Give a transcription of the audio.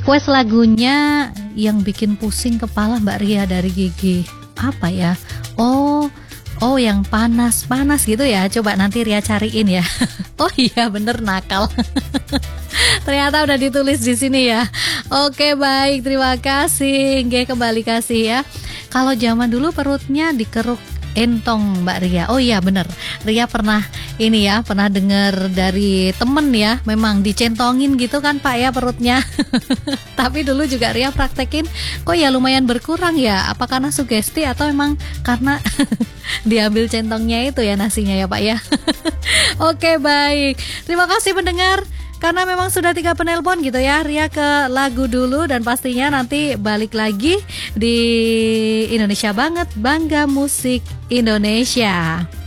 Request lagunya yang bikin pusing kepala Mbak Ria dari Gigi. Apa ya? Oh yang panas-panas gitu ya. Coba nanti Ria cariin ya. Oh iya bener, nakal. Ternyata udah ditulis di sini ya. Oke baik, terima kasih. Nggih, kembali kasih ya. Kalau zaman dulu perutnya dikeruk entong Mbak Ria. Oh iya bener, Ria pernah ini ya, pernah dengar dari temen ya, memang dicentongin gitu kan Pak ya perutnya. Tapi dulu juga Ria praktekin, kok ya lumayan berkurang ya. Apa karena sugesti atau emang karena diambil centongnya itu ya nasinya ya Pak ya. Oke baik, terima kasih pendengar. Karena memang sudah 3 penelpon gitu ya, Ria ke lagu dulu dan pastinya nanti balik lagi di Indonesia Banget, Bangga Musik Indonesia.